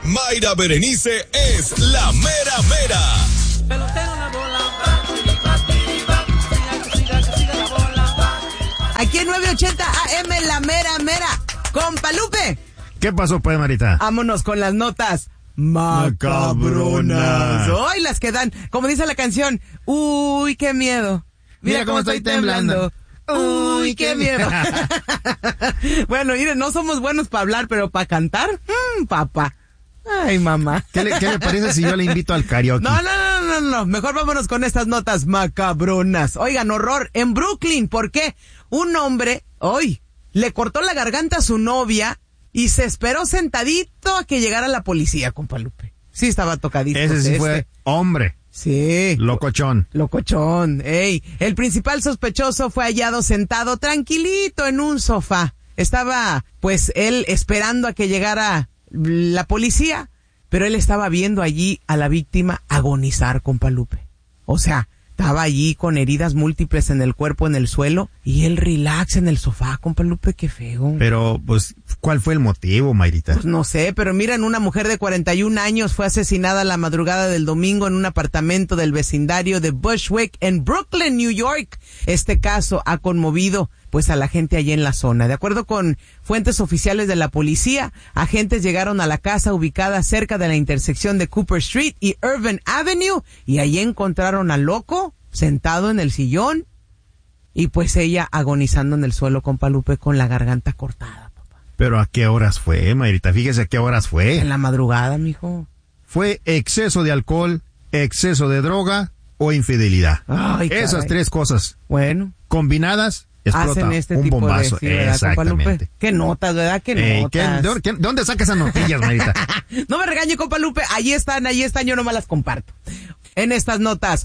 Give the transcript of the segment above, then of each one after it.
Mayra Berenice es la mera mera. Pelotero la bola, siga la bola. Aquí en 980 AM, la mera mera. Compa Lupe. ¿Qué pasó, pues, Marita? Vámonos con las notas macabronas. Hoy las que dan, como dice la canción, uy, qué miedo. Mira cómo estoy temblando. Uy, qué miedo. Bueno, miren, no somos buenos para hablar, pero para cantar, papá. Ay, mamá. ¿Qué le parece si yo le invito al karaoke? No. Mejor vámonos con estas notas macabronas. Oigan, horror en Brooklyn. ¿Por qué? Un hombre, hoy, le cortó la garganta a su novia y se esperó sentadito a que llegara la policía, compa Lupe. Sí, estaba tocadito. Ese sí fue hombre. Sí. Locochón. Ey, el principal sospechoso fue hallado sentado tranquilito en un sofá. Estaba, pues, él esperando a que llegara la policía, pero él estaba viendo allí a la víctima agonizar, compa Lupe. O sea, estaba allí con heridas múltiples en el cuerpo, en el suelo, y él relax en el sofá, compa Lupe, qué feo. Pero, pues, ¿cuál fue el motivo, Mayrita? Pues no sé, pero miren, una mujer de 41 años fue asesinada la madrugada del domingo en un apartamento del vecindario de Bushwick en Brooklyn, New York. Este caso ha conmovido pues a la gente allí en la zona. De acuerdo con fuentes oficiales de la policía, agentes llegaron a la casa ubicada cerca de la intersección de Cooper Street y Irvine Avenue y allí encontraron al loco sentado en el sillón y pues ella agonizando en el suelo, compa Lupe, con la garganta cortada. ¿Pero a qué horas fue, Mayrita? Fíjese a qué horas fue. En la madrugada, mijo. ¿Fue exceso de alcohol, exceso de droga o infidelidad? Ay, esas caray. Tres cosas. Bueno. Combinadas, explota hacen este un tipo bombazo. de... Sí, ¿verdad, exactamente. compa Lupe? ¿Qué notas, verdad? ¿Qué notas? ¿De dónde saca esas notillas, Mayrita? No me regañe, compa Lupe. Ahí están, yo nomás las comparto. En estas notas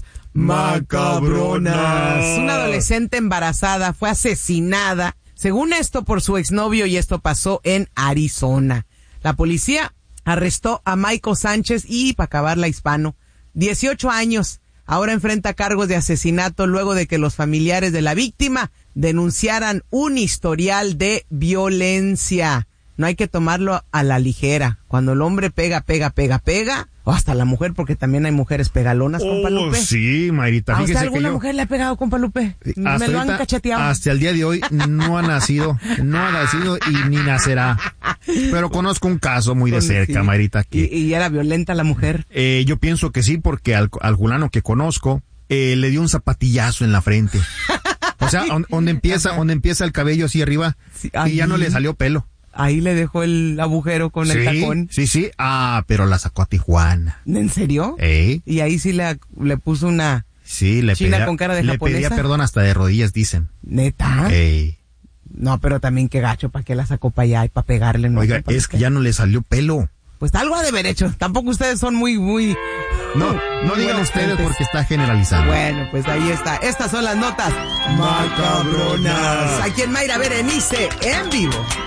macabronas. Una adolescente embarazada fue asesinada, según esto, por su exnovio, y esto pasó en Arizona. La policía arrestó a Michael Sánchez y, para acabarla, hispano, 18 años. Ahora enfrenta cargos de asesinato luego de que los familiares de la víctima denunciaran un historial de violencia. No hay que tomarlo a la ligera. Cuando el hombre pega, o hasta la mujer, porque también hay mujeres pegalonas, compa Lupe. Sí, Mayrita. ¿A usted Fíjese alguna que mujer le ha pegado, compa Lupe? Me lo han cacheteado. Hasta el día de hoy no ha nacido y ni nacerá. Pero conozco un caso muy de cerca, sí. Mayrita. Que, ¿Y era violenta la mujer? Yo pienso que sí, porque al fulano que conozco le dio un zapatillazo en la frente. O sea, donde empieza el cabello así arriba, sí, y ya no le salió pelo. Ahí le dejó el agujero con el tacón. Sí. Pero la sacó a Tijuana. ¿En serio? Y ahí sí le puso una china con cara de japonesa. Le pedía perdón hasta de rodillas, dicen. ¿Neta? No, pero también qué gacho, ¿para qué la sacó para allá y para pegarle? No, oiga, es que ya no le salió pelo. Pues algo ha de haber hecho. Tampoco ustedes son muy... No digan ustedes porque está generalizando. Bueno, pues ahí está. Estas son las notas macabronas. Aquí en Mayra Berenice, en vivo.